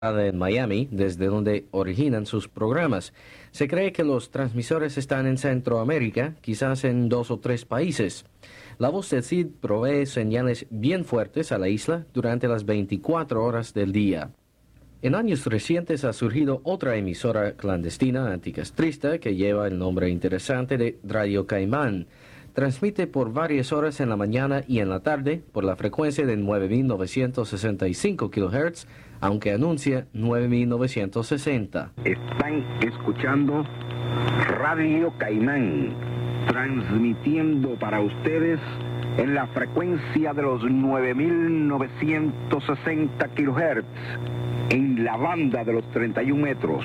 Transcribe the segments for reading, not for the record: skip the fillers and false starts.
en Miami, desde donde originan sus programas. Se cree que los transmisores están en Centroamérica, quizás en 2 o 3 países. La voz del CID provee señales bien fuertes a la isla durante las 24 horas del día. En años recientes ha surgido otra emisora clandestina anticastrista que lleva el nombre interesante de Radio Caimán. Transmite por varias horas en la mañana y en la tarde por la frecuencia de 9.965 kHz, aunque anuncia 9.960. Están escuchando Radio Caimán, transmitiendo para ustedes en la frecuencia de los 9.960 kHz, en la banda de los 31 metros.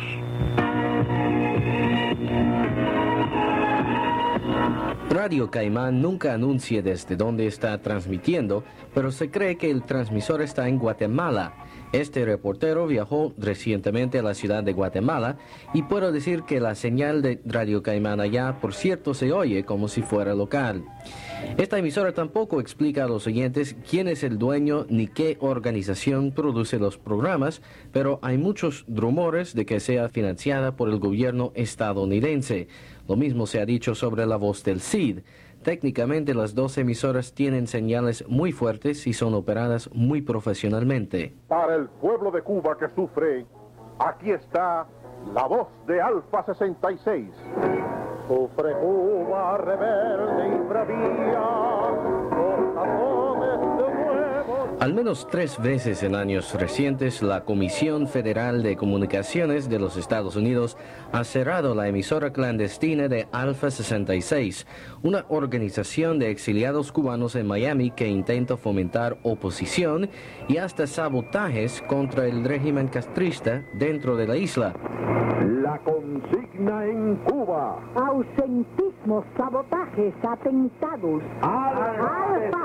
Radio Caimán nunca anuncia desde dónde está transmitiendo, pero se cree que el transmisor está en Guatemala. Este reportero viajó recientemente a la ciudad de Guatemala y puedo decir que la señal de Radio Caimán allá, por cierto, se oye como si fuera local. Esta emisora tampoco explica a los oyentes quién es el dueño ni qué organización produce los programas, pero hay muchos rumores de que sea financiada por el gobierno estadounidense. Lo mismo se ha dicho sobre la voz del CID. Técnicamente las dos emisoras tienen señales muy fuertes y son operadas muy profesionalmente. Para el pueblo de Cuba que sufre, aquí está la voz de Alfa 66. Sufre Cuba rebelde y bravía, por razones de nuevo. Al menos 3 veces en años recientes, la Comisión Federal de Comunicaciones de los Estados Unidos ha cerrado la emisora clandestina de Alfa 66, una organización de exiliados cubanos en Miami que intenta fomentar oposición y hasta sabotajes contra el régimen castrista dentro de la isla. La consigna en Cuba. Ausentismo, sabotajes, atentados. Alfa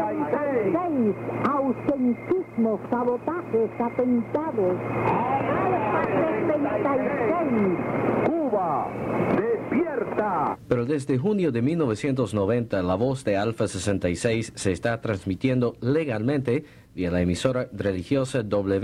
66. Ausentismo, sabotajes, atentados. Alfa 66. Cuba, despierta. Pero desde junio de 1990, la voz de Alfa 66 se está transmitiendo legalmente vía la emisora religiosa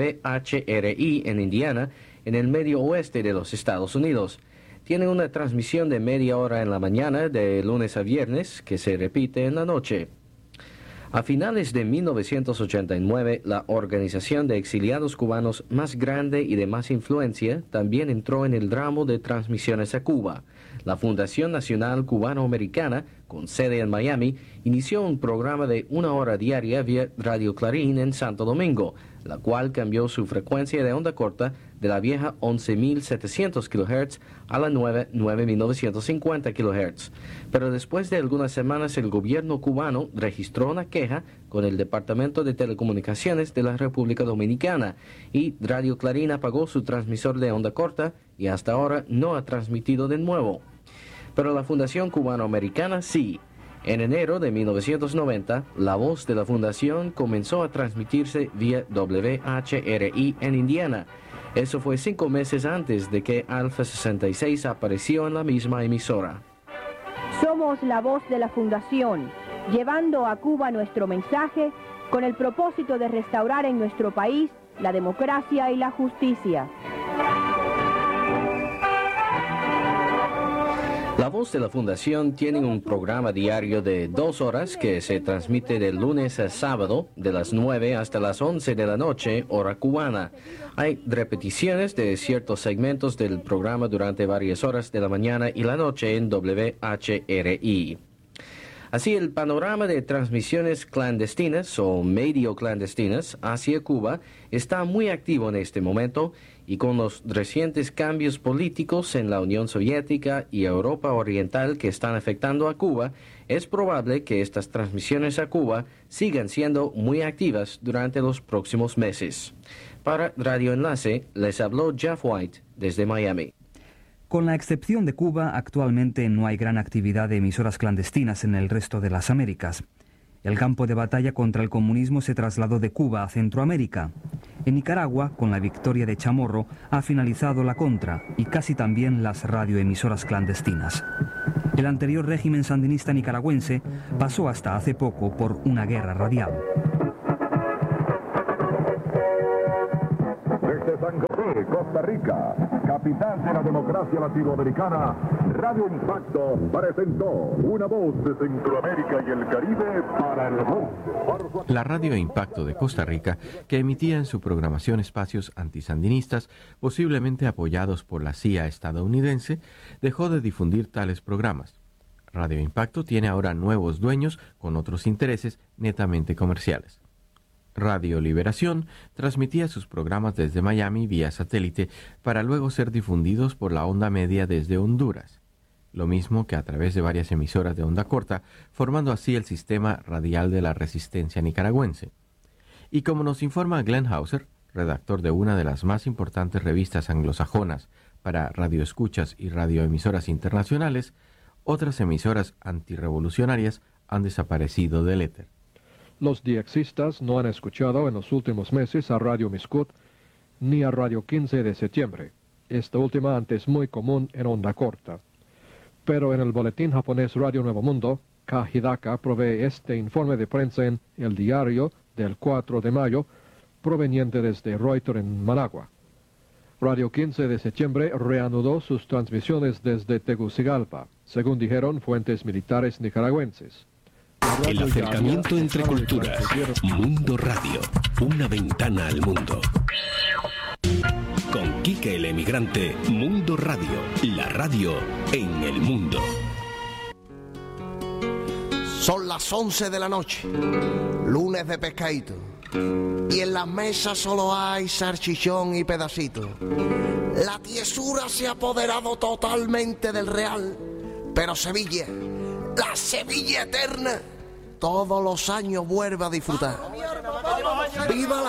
WHRI en Indiana, en el medio oeste de los Estados Unidos. Tiene una transmisión de media hora en la mañana, de lunes a viernes, que se repite en la noche. A finales de 1989, la organización de exiliados cubanos más grande y de más influencia también entró en el ramo de transmisiones a Cuba. La Fundación Nacional Cubano-Americana, con sede en Miami, inició un programa de 1 hora diaria vía Radio Clarín en Santo Domingo, la cual cambió su frecuencia de onda corta de la vieja 11.700 kHz a la nueva 9.950 kHz. Pero después de algunas semanas el gobierno cubano registró una queja con el Departamento de Telecomunicaciones de la República Dominicana y Radio Clarín apagó su transmisor de onda corta y hasta ahora no ha transmitido de nuevo. Pero la Fundación Cubano-Americana sí. En enero de 1990, la voz de la fundación comenzó a transmitirse vía WHRI en Indiana. Eso fue 5 meses antes de que Alfa 66 apareció en la misma emisora. Somos la voz de la fundación, llevando a Cuba nuestro mensaje con el propósito de restaurar en nuestro país la democracia y la justicia. La voz de la fundación tiene un programa diario de 2 horas que se transmite de lunes a sábado, de las 9 hasta las 11 de la noche, hora cubana. Hay repeticiones de ciertos segmentos del programa durante varias horas de la mañana y la noche en WHRI. Así, el panorama de transmisiones clandestinas o medio clandestinas hacia Cuba está muy activo en este momento y con los recientes cambios políticos en la Unión Soviética y Europa Oriental que están afectando a Cuba, es probable que estas transmisiones a Cuba sigan siendo muy activas durante los próximos meses. Para Radio Enlace, les habló Jeff White desde Miami. Con la excepción de Cuba, actualmente no hay gran actividad de emisoras clandestinas en el resto de las Américas. El campo de batalla contra el comunismo se trasladó de Cuba a Centroamérica. En Nicaragua, con la victoria de Chamorro, ha finalizado la contra y casi también las radioemisoras clandestinas. El anterior régimen sandinista nicaragüense pasó hasta hace poco por una guerra radial. de Costa Rica, capital de la democracia latinoamericana, Radio Impacto presentó una voz de Centroamérica y el Caribe para el mundo. La Radio Impacto de Costa Rica, que emitía en su programación espacios antisandinistas, posiblemente apoyados por la CIA estadounidense, dejó de difundir tales programas. Radio Impacto tiene ahora nuevos dueños con otros intereses netamente comerciales. Radio Liberación transmitía sus programas desde Miami vía satélite para luego ser difundidos por la onda media desde Honduras, lo mismo que a través de varias emisoras de onda corta, formando así el sistema radial de la resistencia nicaragüense. Y como nos informa Glenn Hauser, redactor de una de las más importantes revistas anglosajonas para radioescuchas y radioemisoras internacionales, otras emisoras antirrevolucionarias han desaparecido del éter. Los diexistas no han escuchado en los últimos meses a Radio Miskut ni a Radio 15 de septiembre. Esta última antes muy común en onda corta. Pero en el boletín japonés Radio Nuevo Mundo, Ka Hidaka provee este informe de prensa en El Diario del 4 de mayo, proveniente desde Reuters en Managua. Radio 15 de septiembre reanudó sus transmisiones desde Tegucigalpa, según dijeron fuentes militares nicaragüenses. El acercamiento entre culturas. Mundo Radio, una ventana al mundo. Con Quique el Emigrante, Mundo Radio, la radio en el mundo. Son las 11 de la noche, lunes de pescadito, y en las mesas solo hay salchichón y pedacito. La tiesura se ha apoderado totalmente del Real, pero Sevilla, la Sevilla eterna, todos los años vuelve a disfrutar. ¡Viva la